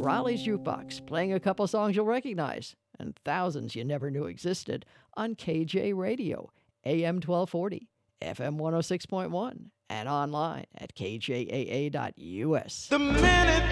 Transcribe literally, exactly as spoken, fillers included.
Raleigh's Jukebox, playing a couple songs you'll recognize and thousands you never knew existed on K J Radio, A M twelve forty, F M one oh six point one, and online at K J A A dot U S. The minute